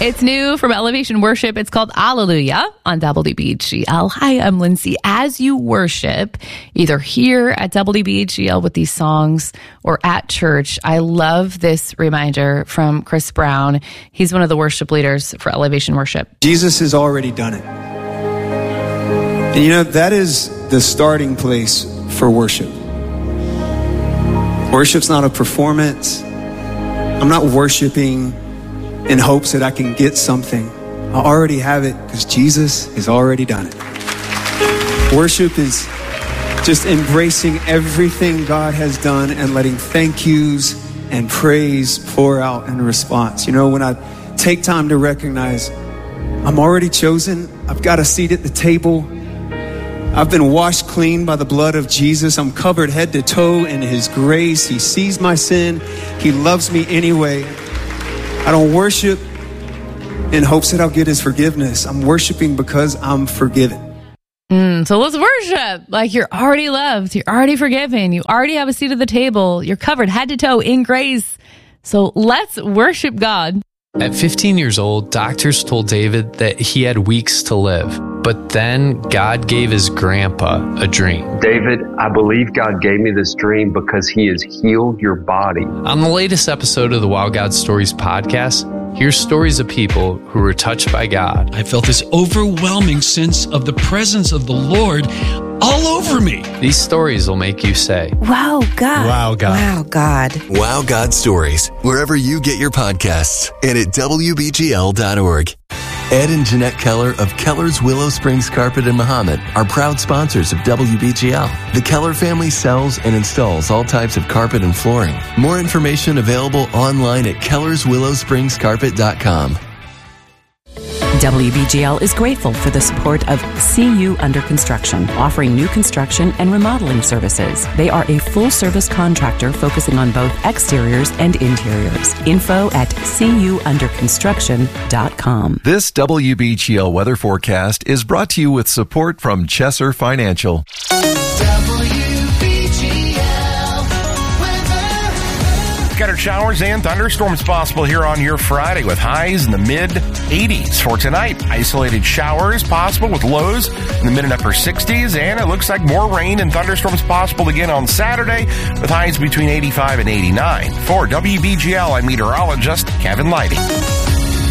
It's new from Elevation Worship. It's called Alleluia on WBGL. Hi, I'm Lindsay. As you worship, either here at WBGL with these songs or at church, I love this reminder from Chris Brown. He's one of the worship leaders for Elevation Worship. Jesus has already done it. And you know, that is the starting place for worship. Worship's not a performance. I'm not worshiping in hopes that I can get something. I already have it because Jesus has already done it. Worship is just embracing everything God has done and letting thank yous and praise pour out in response. You know, when I take time to recognize I'm already chosen, I've got a seat at the table, I've been washed clean by the blood of Jesus, I'm covered head to toe in His grace, He sees my sin, He loves me anyway. I don't worship in hopes that I'll get His forgiveness. I'm worshiping because I'm forgiven. So let's worship like you're already loved, you're already forgiven, you already have a seat at the table, you're covered head to toe in grace. So let's worship God. At 15 years old, doctors told David that he had weeks to live. But then God gave his grandpa a dream. David, I believe God gave me this dream because He has healed your body. On the latest episode of the Wow God Stories podcast, here's stories of people who were touched by God. I felt this overwhelming sense of the presence of the Lord all over me. These stories will make you say, Wow, God. Wow, God. Wow, God. Wow God Stories, wherever you get your podcasts and at WBGL.org. Ed and Jeanette Keller of Keller's Willow Springs Carpet in Mahomet are proud sponsors of WBGL. The Keller family sells and installs all types of carpet and flooring. More information available online at kellerswillowspringscarpet.com. WBGL is grateful for the support of CU Under Construction, offering new construction and remodeling services. They are a full-service contractor focusing on both exteriors and interiors. Info at cuunderconstruction.com. This WBGL weather forecast is brought to you with support from Chesser Financial. Scattered showers and thunderstorms possible here on your Friday with highs in the mid-80s. For tonight, isolated showers possible with lows in the mid and upper 60s, and it looks like more rain and thunderstorms possible again on Saturday with highs between 85 and 89. For WBGL, I'm meteorologist Kevin Leidy.